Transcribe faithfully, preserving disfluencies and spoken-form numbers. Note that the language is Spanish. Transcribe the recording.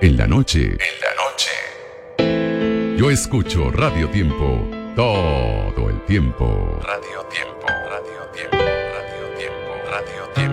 En la noche. En la noche. Yo escucho Radio Tiempo todo el tiempo. Radio Tiempo, Radio Tiempo, Radio Tiempo, Radio Tiempo.